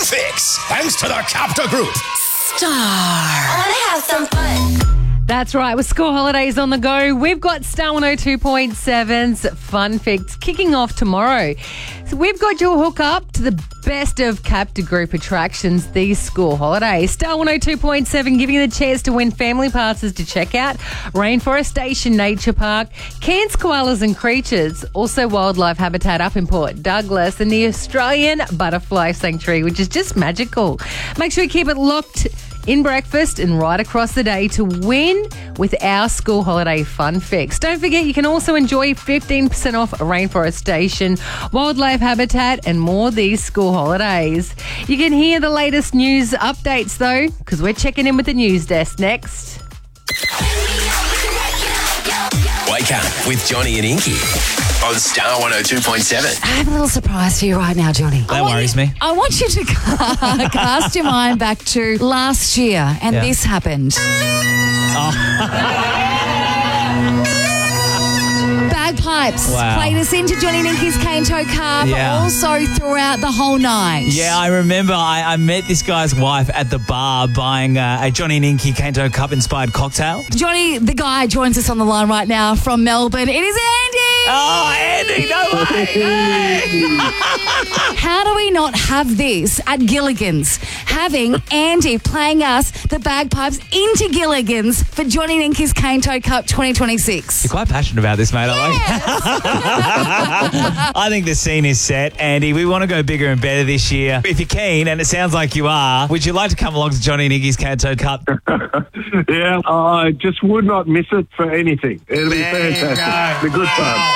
fix, thanks to the Capta Group. Star. I want to have some fun. That's right. With school holidays on the go, we've got Star 102.7's Fun Fix kicking off tomorrow. So we've got your hook up to the best of Capta Group attractions these school holidays. Star 102.7 giving you the chance to win family passes to check out Rainforest Station Nature Park, Cairns Koalas and Creatures, also wildlife habitat up in Port Douglas, and the Australian Butterfly Sanctuary, which is just magical. Make sure you keep it locked in breakfast and right across the day to win with our school holiday fun fix. Don't forget, you can also enjoy 15% off Rainforest Station, wildlife habitat and more these school holidays. You can hear the latest news updates though, because we're checking in with the news desk next. Wake up with Johnny and Inky on Star 102.7. I have a little surprise for you right now, Johnny. That worries me. I want you to cast your mind back to last year, and this happened. Bagpipes played us into Johnny and Inky's Cane Toe Cup, also throughout the whole night. Yeah, I remember I met this guy's wife at the bar buying a Johnny and Inky Cane Toe Cup inspired cocktail. Johnny, the guy, joins us on the line right now from Melbourne. It is Andy! Oh, Andy, no way! Hey. How do we not have this at Gilligan's? Having Andy playing us the bagpipes into Gilligan's for Johnny and Inky's Cane Toe Cup 2026. You're quite passionate about this, mate. I like it. I think the scene is set, Andy. We want to go bigger and better this year. If you're keen, and it sounds like you are, would you like to come along to Johnny and Inky's Cane Toe Cup? Yeah, I just would not miss it for anything. It'll be fantastic. It'll be good fun.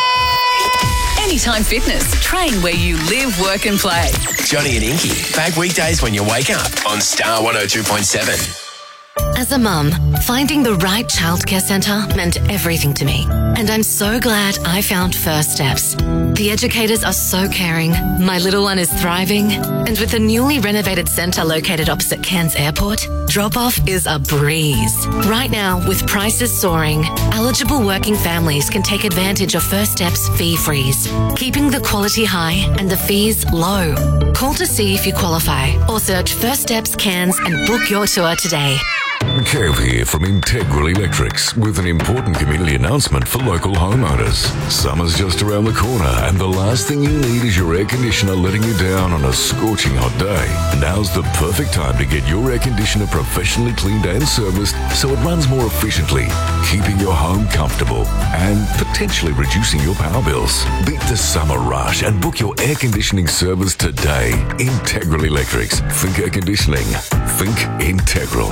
Anytime Fitness. Train where you live, work and play. Johnny and Inky, back weekdays when you wake up on Star 102.7. As a mum, finding the right childcare centre meant everything to me. And I'm so glad I found First Steps. The educators are so caring, my little one is thriving, and with the newly renovated centre located opposite Cairns Airport, drop-off is a breeze. Right now, with prices soaring, eligible working families can take advantage of First Steps fee freeze, keeping the quality high and the fees low. Call to see if you qualify, or search First Steps Cairns and book your tour today. Kev here from Integral Electrics with an important community announcement for local homeowners. Summer's just around the corner and the last thing you need is your air conditioner letting you down on a scorching hot day. Now's the perfect time to get your air conditioner professionally cleaned and serviced so it runs more efficiently, keeping your home comfortable and potentially reducing your power bills. Beat the summer rush and book your air conditioning service today. Integral Electrics. Think air conditioning. Think Integral.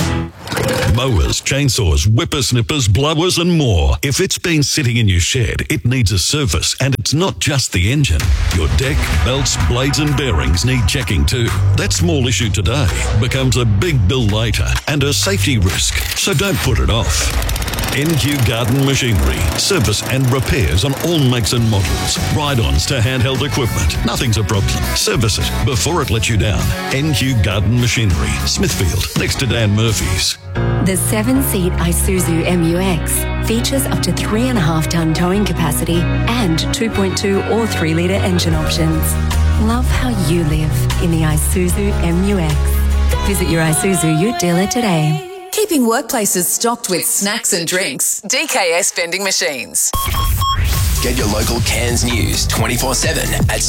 Mowers, chainsaws, whippersnippers, blowers and more. If it's been sitting in your shed, it needs a service, and it's not just the engine. Your deck, belts, blades and bearings need checking too. That small issue today becomes a big bill later and a safety risk, so don't put it off. NQ Garden Machinery. Service and repairs on all makes and models. Ride-ons to handheld equipment. Nothing's a problem. Service it before it lets you down. NQ Garden Machinery. Smithfield, next to Dan Murphy's. The 7-seat Isuzu MU-X features up to 3.5-ton towing capacity and 2.2 or 3-litre engine options. Love how you live in the Isuzu MU-X. Visit your Isuzu Ute dealer today. Keeping workplaces stocked with snacks and drinks. DKS Vending Machines. Get your local Cairns news 24/7 at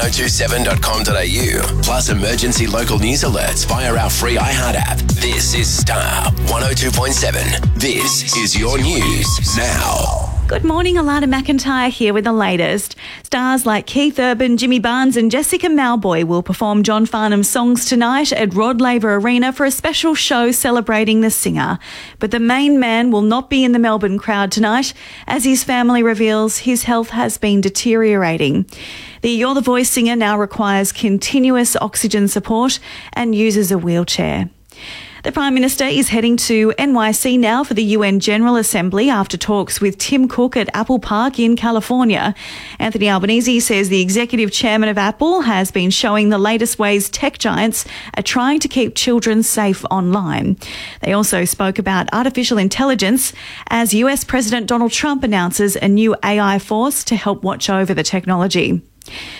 star1027.com.au. Plus emergency local news alerts via our free iHeart app. This is Star 102.7. This is your news now. Good morning, Alana McIntyre here with the latest. Stars like Keith Urban, Jimmy Barnes and Jessica Malboy will perform John Farnham's songs tonight at Rod Laver Arena for a special show celebrating the singer. But the main man will not be in the Melbourne crowd tonight, as his family reveals his health has been deteriorating. The You're the Voice singer now requires continuous oxygen support and uses a wheelchair. The Prime Minister is heading to NYC now for the UN General Assembly after talks with Tim Cook at Apple Park in California. Anthony Albanese says the executive chairman of Apple has been showing the latest ways tech giants are trying to keep children safe online. They also spoke about artificial intelligence as US President Donald Trump announces a new AI force to help watch over the technology.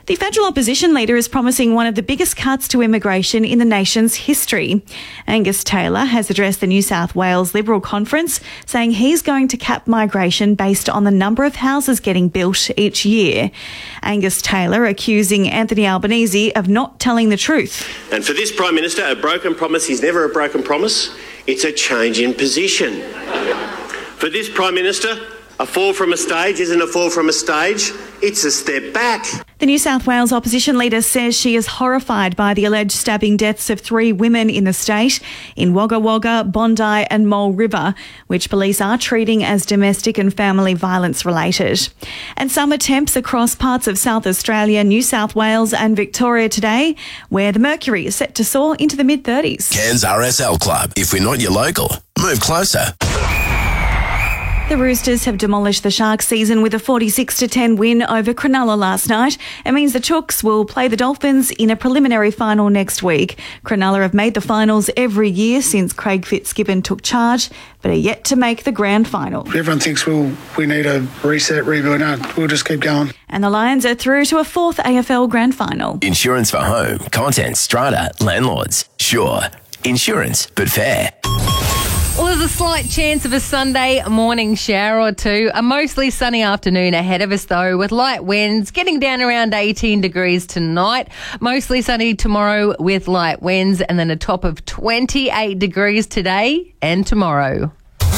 The federal opposition leader is promising one of the biggest cuts to immigration in the nation's history. Angus Taylor has addressed the New South Wales Liberal Conference, saying he's going to cap migration based on the number of houses getting built each year. Angus Taylor accusing Anthony Albanese of not telling the truth. And for this Prime Minister, a broken promise is never a broken promise. It's a change in position. For this Prime Minister, a fall from a stage isn't a fall from a stage, it's a step back. The New South Wales opposition leader says she is horrified by the alleged stabbing deaths of 3 women in the state in Wagga Wagga, Bondi and Mole River, which police are treating as domestic and family violence related. And summer temps across parts of South Australia, New South Wales and Victoria today, where the mercury is set to soar into the mid-30s. Cairns RSL Club. If we're not your local, move closer. The Roosters have demolished the Sharks season with a 46-10 win over Cronulla last night. It means the Chooks will play the Dolphins in a preliminary final next week. Cronulla have made the finals every year since Craig Fitzgibbon took charge, but are yet to make the grand final. Everyone thinks we need a reset, rebuild. No, we'll just keep going. And the Lions are through to a 4th AFL grand final. Insurance for home, content, strata, landlords. Sure, insurance, but fair. Well, there's a slight chance of a Sunday morning shower or two. A mostly sunny afternoon ahead of us, though, with light winds getting down around 18 degrees tonight. Mostly sunny tomorrow with light winds, and then a top of 28 degrees today and tomorrow.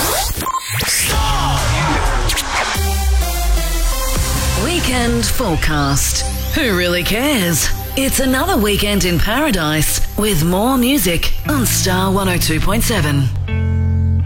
Weekend forecast. Who really cares? It's another weekend in paradise with more music on Star 102.7.